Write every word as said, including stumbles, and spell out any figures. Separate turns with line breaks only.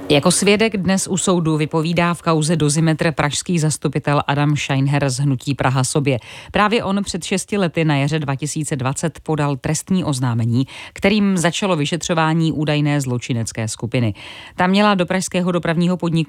Jako svědek dnes u soudu vypovídá v kauze Dozimetr pražský zastupitel Adam Scheinher z hnutí Praha sobě. Právě on před šesti lety na jaře dva tisíce dvacet podal trestní oznámení, kterým začalo vyšetřování údajné zločinecké skupiny. Ta měla do pražského dopravního podniku